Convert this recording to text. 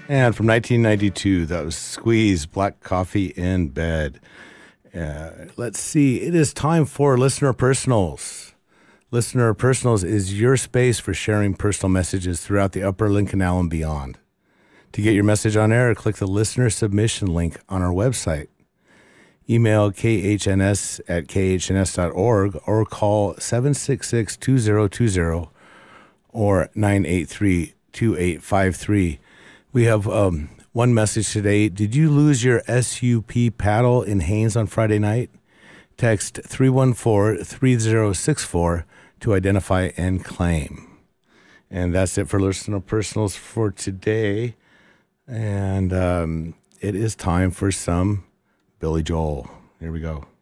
And from 1992, that was Squeeze, Black Coffee in Bed. Let's see. It is time for Listener Personals. Listener Personals is your space for sharing personal messages throughout the Upper Lynn Canal and beyond. To get your message on air, click the listener submission link on our website. Email khns@khns.org or call 766-2020 or 983-2853. We have one message today. Did you lose your SUP paddle in Haines on Friday night? Text 314-3064 to identify and claim. And that's it for Listener Personals for today. And it is time for some Billy Joel. Here we go.